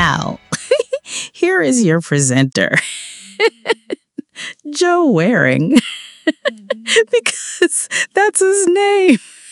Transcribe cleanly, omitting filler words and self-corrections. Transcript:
Now, here is your presenter, Joe Waring, because that's his name.